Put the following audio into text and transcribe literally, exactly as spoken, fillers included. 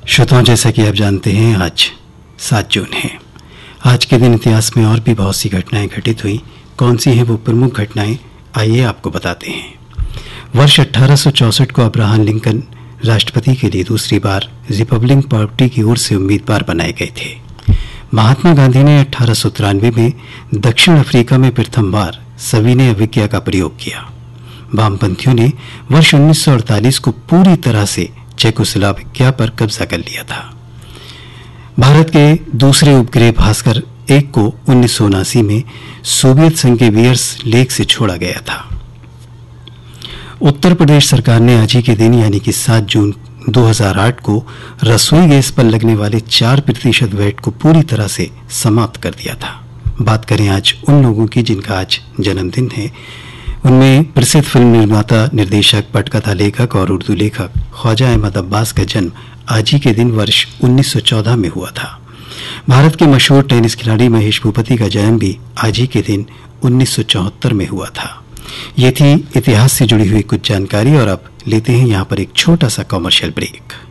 श्रोताओं, जैसा कि आप जानते हैं आज सात जून है। आज के दिन इतिहास में और भी बहुत सी घटनाएं घटित हुई। कौन सी हैं वो प्रमुख घटनाएं, आइए आपको बताते हैं। वर्ष अठारह सौ चौसठ को अब्राहम लिंकन राष्ट्रपति के लिए दूसरी बार रिपब्लिकन पार्टी की ओर से उम्मीदवार बनाए गए थे। महात्मा गांधी ने अठारह सौ तिरानवे में दक्षिण अफ्रीका में प्रथम बार सविनय अवज्ञा का प्रयोग किया। वामपंथियों ने वर्ष उन्नीस सौ अड़तालीस को पूरी तरह से चेकोस्लोवाकिया पर कब्जा कर लिया था। भारत के दूसरे उपग्रह भास्कर एक को उन्नीस सौ उनासी में सोवियत संघ के वियर्स लेक से छोड़ा गया था। उत्तर प्रदेश सरकार ने आज ही के दिन यानी कि सात जून दो हज़ार आठ को रसोई गैस पर लगने वाले चार प्रतिशत वैट को पूरी तरह से समाप्त कर दिया था। बात करें आज उन लोगों की जिनका आज जन्मदिन है, उनमें प्रसिद्ध फिल्म निर्माता, निर्देशक, पटकथा लेखक और उर्दू लेखक ख्वाजा अहमद अब्बास का जन्म आज ही के दिन वर्ष उन्नीस सौ चौदह में हुआ था। भारत के मशहूर टेनिस खिलाड़ी महेश भूपति का जन्म भी आज ही के दिन उन्नीस सौ चौहत्तर में हुआ था। ये थी इतिहास से जुड़ी हुई कुछ जानकारी और अब लेते हैं यहाँ पर एक छोटा सा कॉमर्शियल ब्रेक।